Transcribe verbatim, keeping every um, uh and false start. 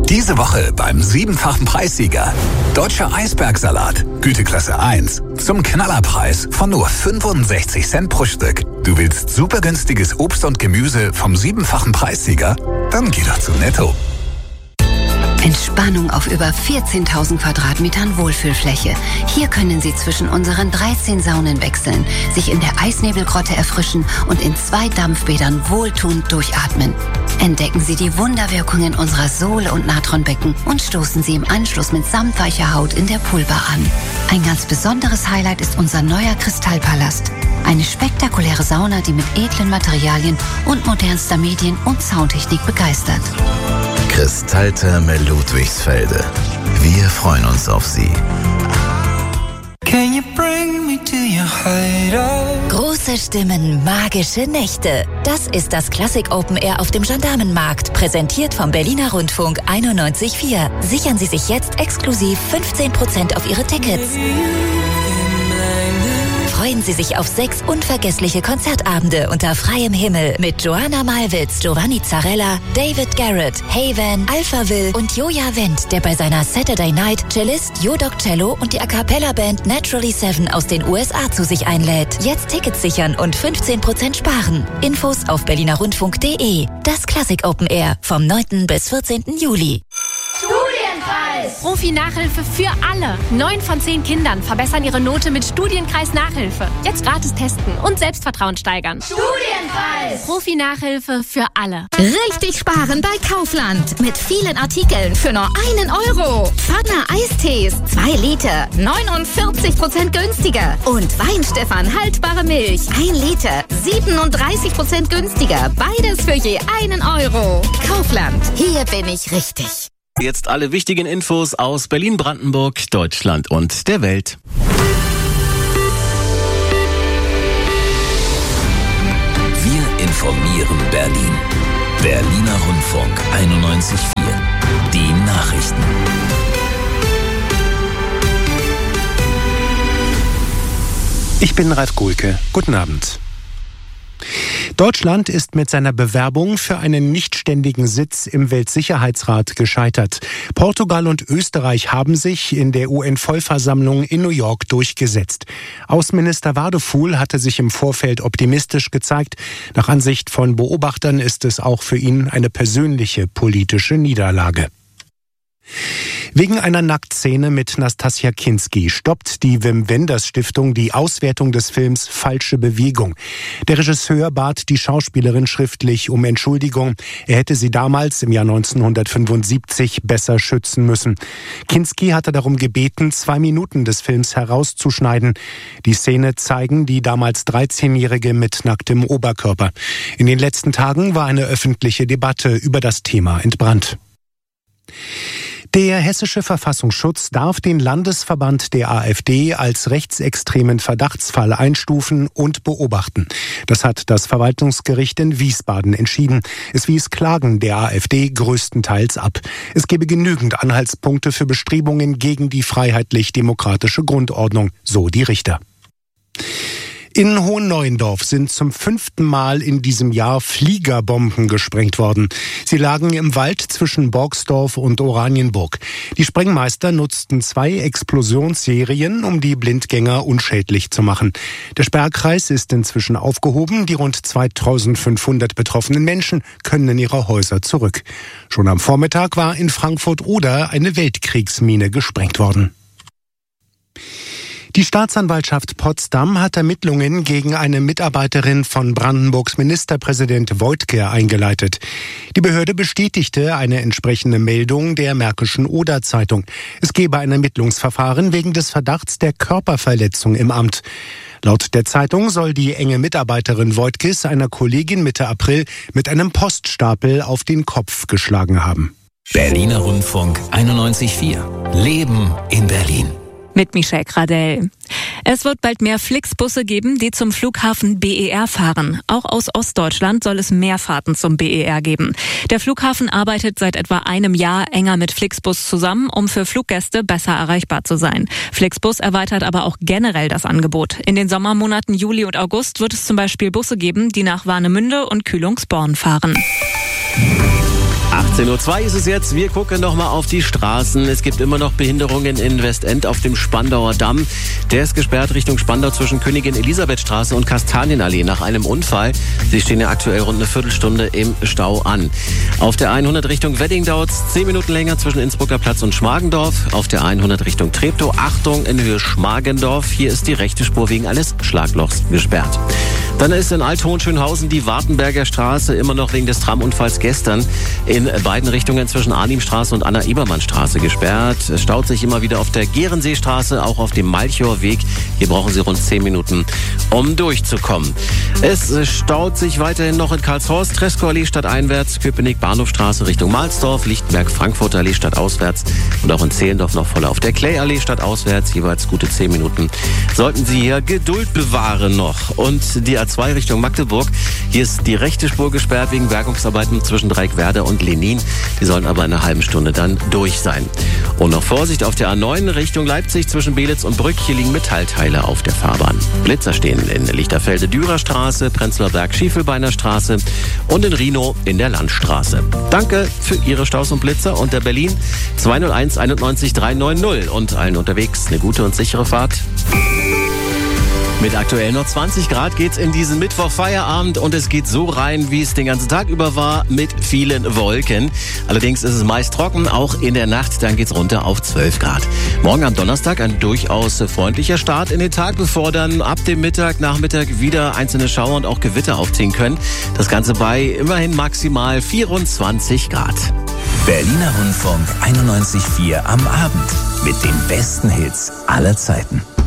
Diese Woche beim siebenfachen Preissieger. Deutscher Eisbergsalat, Güteklasse eins. Zum Knallerpreis von nur fünfundsechzig Cent pro Stück. Du willst super günstiges Obst und Gemüse vom siebenfachen Preissieger? Dann geh doch zu Netto. Entspannung auf über vierzehntausend Quadratmetern Wohlfühlfläche. Hier können Sie zwischen unseren dreizehn Saunen wechseln, sich in der Eisnebelgrotte erfrischen und in zwei Dampfbädern wohltuend durchatmen. Entdecken Sie die Wunderwirkungen unserer Sohle- und Natronbecken und stoßen Sie im Anschluss mit samtweicher Haut in der Poolbar an. Ein ganz besonderes Highlight ist unser neuer Kristallpalast. Eine spektakuläre Sauna, die mit edlen Materialien und modernster Medien- und Soundtechnik begeistert. Kristalltherme Ludwigsfelde. Wir freuen uns auf Sie. Can you bring me to your hideout? Große Stimmen, magische Nächte. Das ist das Classic Open Air auf dem Gendarmenmarkt, präsentiert vom Berliner Rundfunk einundneunzig Komma vier. Sichern Sie sich jetzt exklusiv fünfzehn Prozent auf Ihre Tickets. Freuen Sie sich auf sechs unvergessliche Konzertabende unter freiem Himmel mit Joanna Malwitz, Giovanni Zarella, David Garrett, Haven, Alphaville und Joja Wendt, der bei seiner Saturday Night Cellist Jodok Cello und die A Cappella Band Naturally Seven aus den U S A zu sich einlädt. Jetzt Tickets sichern und fünfzehn Prozent sparen. Infos auf berlinerrundfunk punkt de. Das Classic Open Air vom neunten bis vierzehnten Juli. Studienkreis! Profi-Nachhilfe für alle. Neun von zehn Kindern verbessern ihre Note mit Studienkreis-Nachhilfe. Jetzt gratis testen und Selbstvertrauen steigern. Studienkreis! Profi-Nachhilfe für alle. Richtig sparen bei Kaufland. Mit vielen Artikeln für nur einen Euro. Pfanne Eistees, zwei Liter, neunundvierzig Prozent günstiger. Und Weinstefan haltbare Milch, ein Liter, siebenunddreißig Prozent günstiger. Beides für je einen Euro. Kaufland, hier bin ich richtig. Jetzt alle wichtigen Infos aus Berlin, Brandenburg, Deutschland und der Welt. Wir informieren Berlin. Berliner Rundfunk einundneunzig Komma vier. Die Nachrichten. Ich bin Ralf Gulke. Guten Abend. Deutschland ist mit seiner Bewerbung für einen nichtständigen Sitz im Weltsicherheitsrat gescheitert. Portugal und Österreich haben sich in der U N-Vollversammlung in New York durchgesetzt. Außenminister Wadefuhl hatte sich im Vorfeld optimistisch gezeigt. Nach Ansicht von Beobachtern ist es auch für ihn eine persönliche politische Niederlage. Wegen einer Nacktszene mit Nastassja Kinski stoppt die Wim Wenders Stiftung die Auswertung des Films Falsche Bewegung. Der Regisseur bat die Schauspielerin schriftlich um Entschuldigung. Er hätte sie damals im Jahr neunzehnhundertfünfundsiebzig besser schützen müssen. Kinski hatte darum gebeten, zwei Minuten des Films herauszuschneiden. Die Szene zeigen die damals dreizehnjährige mit nacktem Oberkörper. In den letzten Tagen war eine öffentliche Debatte über das Thema entbrannt. Der hessische Verfassungsschutz darf den Landesverband der AfD als rechtsextremen Verdachtsfall einstufen und beobachten. Das hat das Verwaltungsgericht in Wiesbaden entschieden. Es wies Klagen der AfD größtenteils ab. Es gebe genügend Anhaltspunkte für Bestrebungen gegen die freiheitlich-demokratische Grundordnung, so die Richter. In Hohenneuendorf sind zum fünften Mal in diesem Jahr Fliegerbomben gesprengt worden. Sie lagen im Wald zwischen Borgsdorf und Oranienburg. Die Sprengmeister nutzten zwei Explosionsserien, um die Blindgänger unschädlich zu machen. Der Sperrkreis ist inzwischen aufgehoben. Die rund zweitausendfünfhundert betroffenen Menschen können in ihre Häuser zurück. Schon am Vormittag war in Frankfurt-Oder eine Weltkriegsmine gesprengt worden. Die Staatsanwaltschaft Potsdam hat Ermittlungen gegen eine Mitarbeiterin von Brandenburgs Ministerpräsident Woidke eingeleitet. Die Behörde bestätigte eine entsprechende Meldung der Märkischen Oder-Zeitung. Es gebe ein Ermittlungsverfahren wegen des Verdachts der Körperverletzung im Amt. Laut der Zeitung soll die enge Mitarbeiterin Woidkes einer Kollegin Mitte April mit einem Poststapel auf den Kopf geschlagen haben. Berliner Rundfunk einundneunzig Komma vier. Leben in Berlin. Mit Michelle Gradell. Es wird bald mehr Flixbusse geben, die zum Flughafen B E R fahren. Auch aus Ostdeutschland soll es mehr Fahrten zum B E R geben. Der Flughafen arbeitet seit etwa einem Jahr enger mit Flixbus zusammen, um für Fluggäste besser erreichbar zu sein. Flixbus erweitert aber auch generell das Angebot. In den Sommermonaten Juli und August wird es zum Beispiel Busse geben, die nach Warnemünde und Kühlungsborn fahren. achtzehn achtzehn Uhr zwei ist es jetzt. Wir gucken noch mal auf die Straßen. Es gibt immer noch Behinderungen in Westend auf dem Spandauer Damm. Der ist gesperrt Richtung Spandau zwischen Königin Elisabeth Straße und Kastanienallee nach einem Unfall. Sie stehen ja aktuell rund eine Viertelstunde im Stau an. Auf der hundert Richtung Wedding dauert es zehn Minuten länger zwischen Innsbrucker Platz und Schmargendorf. Auf der hundert Richtung Treptow, Achtung, in Höhe Schmargendorf. Hier ist die rechte Spur wegen eines Schlaglochs gesperrt. Dann ist in Alt-Hohenschönhausen die Wartenberger Straße immer noch wegen des Tramunfalls gestern in beiden Richtungen zwischen Arnimstraße und Anna-Ebermann-Straße gesperrt. Es staut sich immer wieder auf der Gehrenseestraße, auch auf dem Malchower Weg. Hier brauchen Sie rund zehn Minuten, um durchzukommen. Es staut sich weiterhin noch in Karlshorst, Treskow-Allee stadteinwärts, Köpenick, Bahnhofstraße Richtung Mahlsdorf, Lichtenberg, Frankfurter Allee stadtauswärts und auch in Zehlendorf noch voll auf der Clay-Allee stadtauswärts, jeweils gute zehn Minuten. Sollten Sie hier Geduld bewahren noch. Und die A zwei Richtung Magdeburg, hier ist die rechte Spur gesperrt wegen Bergungsarbeiten zwischen Dreieckwerder und Lenin. Die sollen aber in einer halben Stunde dann durch sein. Und noch Vorsicht auf der A neun Richtung Leipzig zwischen Belitz und Brück. Hier liegen Metallteile auf der Fahrbahn. Blitzer stehen in Lichterfelde-Dürerstraße, Prenzlauer Berg, Schiefelbeiner Straße und in Rhinow in der Landstraße. Danke für Ihre Staus und Blitzer unter Berlin zwei null eins einundneunzig dreihundertneunzig und allen unterwegs eine gute und sichere Fahrt. Mit aktuell noch zwanzig Grad geht's in diesen Mittwoch Feierabend und es geht so rein, wie es den ganzen Tag über war, mit vielen Wolken. Allerdings ist es meist trocken, auch in der Nacht, dann geht's runter auf zwölf Grad. Morgen am Donnerstag ein durchaus freundlicher Start in den Tag, bevor dann ab dem Mittag, Nachmittag wieder einzelne Schauer und auch Gewitter aufziehen können. Das Ganze bei immerhin maximal vierundzwanzig Grad. Berliner Rundfunk einundneunzig Komma vier am Abend mit den besten Hits aller Zeiten.